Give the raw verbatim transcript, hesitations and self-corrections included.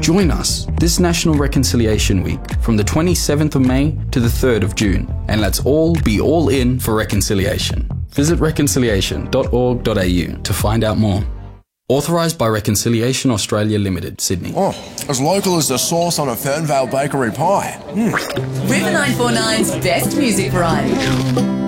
Join us this National Reconciliation Week from the twenty-seventh of May to the third of June, and let's all be all in for reconciliation. Visit reconciliation dot org dot a u to find out more. Authorised by Reconciliation Australia Limited, Sydney. Oh, as local as the sauce on a Fernvale bakery pie. Mm. River nine four nine's Best Music Variety.